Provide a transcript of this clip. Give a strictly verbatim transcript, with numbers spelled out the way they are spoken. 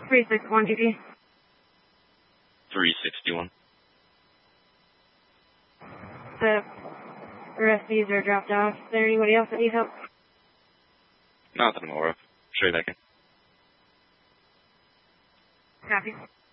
three six one G P. three sixty-one. The rest of these are dropped off. Is there anybody else that needs help? Not that I'm aware of. Straight back in. Copy.